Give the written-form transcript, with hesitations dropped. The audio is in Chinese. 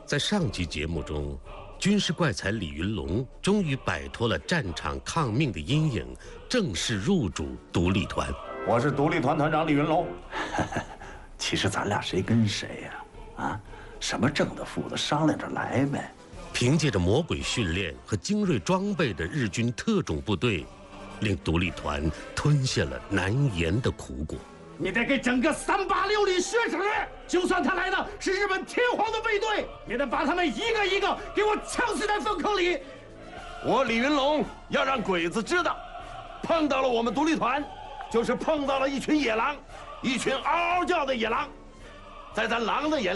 在上集节目中，军事怪才李云龙终于摆脱了战场抗命的阴影，正式入主独立团。 我是独立团团长李云龙。 其实咱俩谁跟谁呀？啊，什么正的负的商量着来呗。 凭借着魔鬼训练和精锐装备的日军特种部队，令独立团吞下了难言的苦果。 你得给整个386旅血耻！就算他来的是日本天皇的卫队，也得把他们一个一个给我敲死在粪坑里。 我李云龙要让鬼子知道，碰到了我们独立团，就是碰到了一群野狼，一群嗷嗷叫的野狼，在咱狼的眼里。